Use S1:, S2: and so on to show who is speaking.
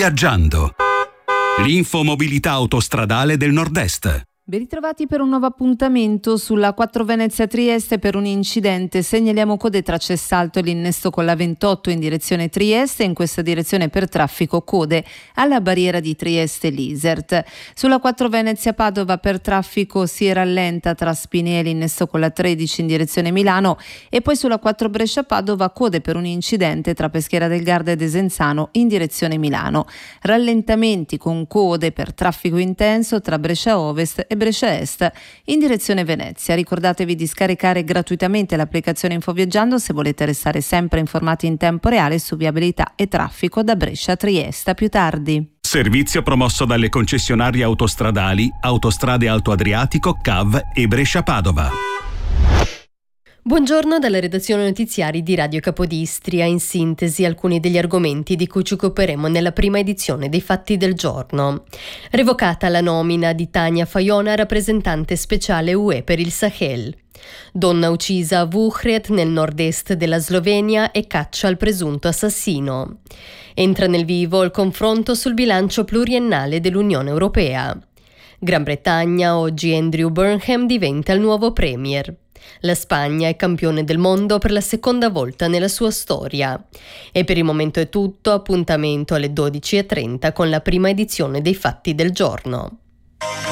S1: Viaggiando. L'infomobilità autostradale del Nord-Est.
S2: Ben ritrovati per un nuovo appuntamento sulla 4 Venezia Trieste. Per un incidente segnaliamo code tra Cessalto e l'innesto con la 28 in direzione Trieste, in questa direzione per traffico code alla barriera di Trieste-Lisert. Sulla 4 Venezia Padova per traffico si rallenta tra Spinelli innesto con la 13 in direzione Milano, e poi sulla 4 Brescia Padova code per un incidente tra Peschiera del Garda e Desenzano in direzione Milano. Rallentamenti con code per traffico intenso tra Brescia Ovest e Brescia Est in direzione Venezia. Ricordatevi di scaricare gratuitamente l'applicazione Infoviaggiando se volete restare sempre informati in tempo reale su viabilità e traffico da Brescia a Trieste. A più tardi.
S1: Servizio promosso dalle concessionarie autostradali Autostrade Alto Adriatico, CAV e Brescia Padova.
S3: Buongiorno dalla redazione notiziari di Radio Capodistria. In sintesi alcuni degli argomenti di cui ci occuperemo nella prima edizione dei Fatti del Giorno. Revocata la nomina di Tanja Fajon, rappresentante speciale UE per il Sahel. Donna uccisa a Vuhred nel nord-est della Slovenia e caccia al presunto assassino. Entra nel vivo il confronto sul bilancio pluriennale dell'Unione Europea. Gran Bretagna, oggi Andrew Burnham diventa il nuovo premier. La Spagna è campione del mondo per la seconda volta nella sua storia. E per il momento è tutto, appuntamento alle 12:30 con la prima edizione dei Fatti del Giorno.